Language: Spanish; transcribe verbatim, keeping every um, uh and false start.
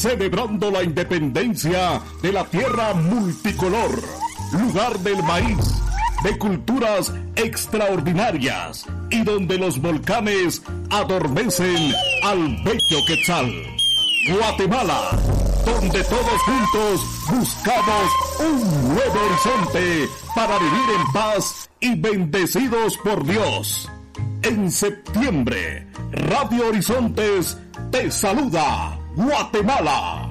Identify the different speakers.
Speaker 1: celebrando la independencia de la tierra multicolor, lugar del maíz, de culturas extraordinarias y donde los volcanes adormecen al bello Quetzal. Guatemala, donde todos juntos buscamos un nuevo horizonte para vivir en paz y bendecidos por Dios. En septiembre, Radio Horizontes te saluda, Guatemala.